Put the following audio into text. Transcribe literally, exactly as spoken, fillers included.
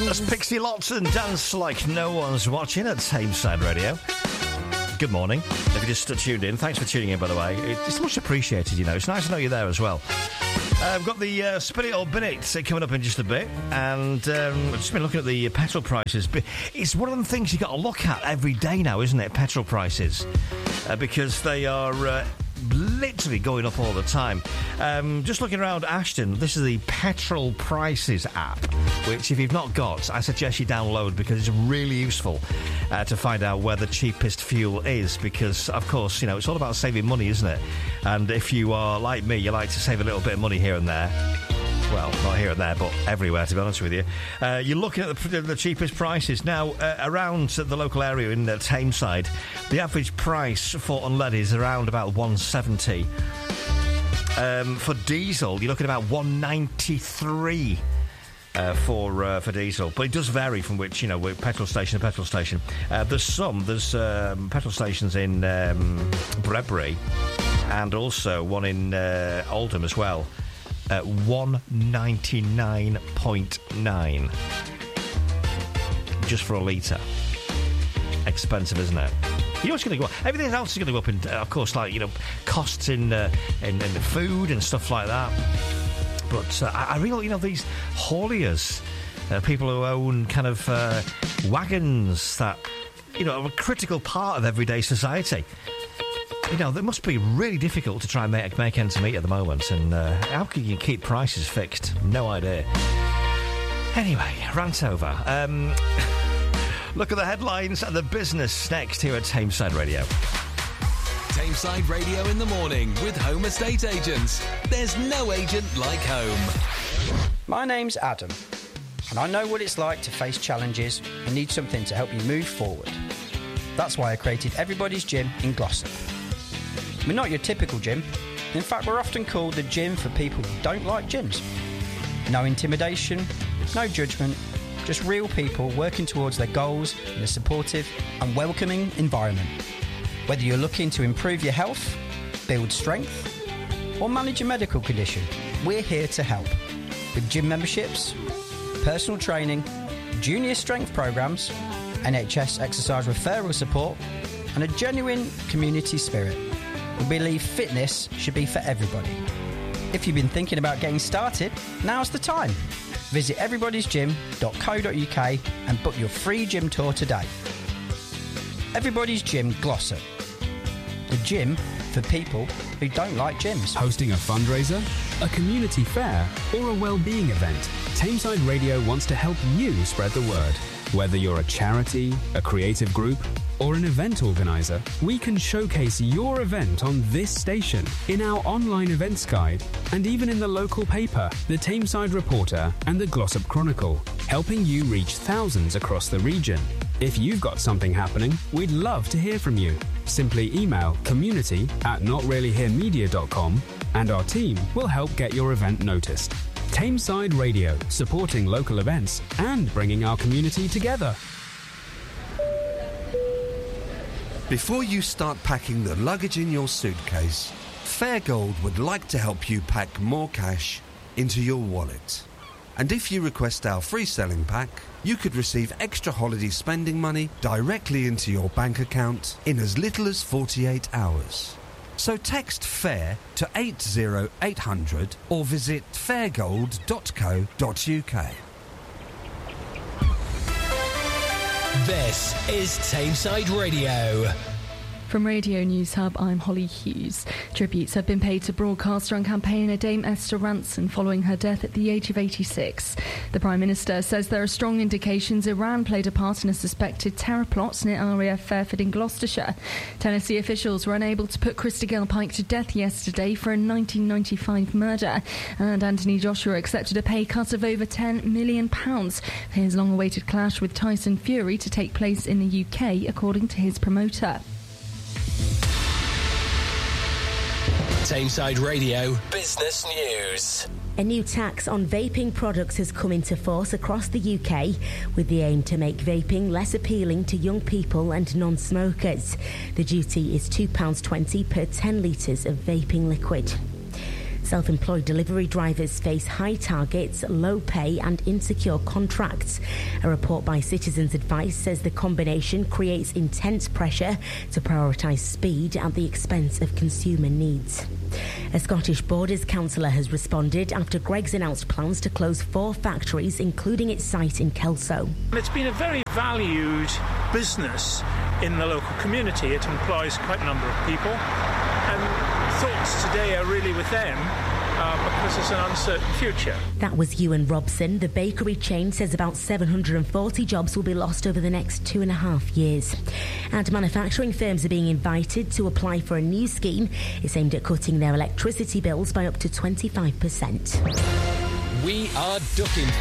That's Pixie Lott and Dance Like No One's Watching at Tameside Radio. Good morning. If you just tuned in, thanks for tuning in, by the way. It's much appreciated, you know. It's nice to know you're there as well. Uh, I've got the uh, Spin It or Bin It coming up in just a bit, and um, I've just been looking at the petrol prices. But it's one of the things you've got to look at every day now, isn't it, petrol prices? Uh, because they are uh, literally going up all the time. Um, just looking around Ashton, this is the Petrol Prices app, which if you've not got, I suggest you download because it's really useful uh, to find out where the cheapest fuel is, because, of course, you know, it's all about saving money, isn't it? And if you are like me, you like to save a little bit of money here and there. Well, not here and there, but everywhere, to be honest with you. Uh, you're looking at the, the cheapest prices. Now, uh, around the local area in uh, Tameside, the average price for unleaded is around about one seventy. Um, for diesel, you're looking at about one ninety-three uh, for uh, for diesel. But it does vary from which, you know, petrol station to petrol station. Uh, there's some, there's um, petrol stations in um, Bredbury and also one in uh, Oldham as well. At one ninety-nine point nine just for a litre. Expensive, isn't it? You know what's going to go up? Everything else is going to go up in, uh, of course, like, you know, costs in, uh, in, in the food and stuff like that. But uh, I, I really, you know, these hauliers, uh, people who own kind of uh, wagons that, you know, are a critical part of everyday society. You know, it must be really difficult to try and make, make ends meet at the moment. And uh, how can you keep prices fixed? No idea. Anyway, rant over. Um, look at the headlines and the business next here at Tameside Radio. Tameside Radio in the morning with Home Estate Agents. There's no agent like home. My name's Adam, and I know what it's like to face challenges and need something to help you move forward. That's why I created Everybody's Gym in Glossop. We're not your typical gym. In fact, we're often called the gym for people who don't like gyms. No intimidation, no judgment, just real people working towards their goals in a supportive and welcoming environment. Whether you're looking to improve your health, build strength, or manage a medical condition, we're here to help. With gym memberships, personal training, junior strength programs, N H S exercise referral support, and a genuine community spirit. We believe fitness should be for everybody. If you've been thinking about getting started, now's the time. Visit everybodys gym dot co dot uk and book your free gym tour today. Everybody's Gym Glossop. The gym for people who don't like gyms. Hosting a fundraiser, a community fair, or a well-being event, Tameside Radio wants to help you spread the word. Whether you're a charity, a creative group, or an event organiser, we can showcase your event on this station, in our online events guide, and even in the local paper, the Tameside Reporter and the Glossop Chronicle, helping you reach thousands across the region. If you've got something happening, we'd love to hear from you. Simply email community at not really here media dot com and our team will help get your event noticed. Tameside Radio, supporting local events and bringing our community together. Before you start packing the luggage in your suitcase, Fairgold would like to help you pack more cash into your wallet. And if you request our free selling pack, you could receive extra holiday spending money directly into your bank account in as little as forty-eight hours. So text FAIR to eight zero eight hundred or visit fairgold dot co dot uk. This is Tameside Radio. From Radio News Hub, I'm Holly Hughes. Tributes have been paid to broadcaster and campaigner Dame Esther Rantzen following her death at the age of eighty-six. The Prime Minister says there are strong indications Iran played a part in a suspected terror plot near R A F Fairford in Gloucestershire. Tennessee officials were unable to put Christagel Pike to death yesterday for a nineteen ninety-five murder. And Anthony Joshua accepted a pay cut of over ten million pounds for his long-awaited clash with Tyson Fury to take place in the U K, according to his promoter. Tameside Radio Business News. A new tax on vaping products has come into force across the U K with the aim to make vaping less appealing to young people and non-smokers. The duty is two pounds twenty per ten litres of vaping liquid. Self-employed delivery drivers face high targets, low pay and insecure contracts. A report by Citizens Advice says the combination creates intense pressure to prioritise speed at the expense of consumer needs. A Scottish Borders councillor has responded after Greggs announced plans to close four factories, including its site in Kelso. It's been a very valued business in the local community. It employs quite a number of people, and thoughts today are really with them uh, because it's an uncertain future. That was Ewan Robson. The bakery chain says about seven hundred forty jobs will be lost over the next two and a half years. And manufacturing firms are being invited to apply for a new scheme. It's aimed at cutting their electricity bills by up to twenty-five percent. We are ducking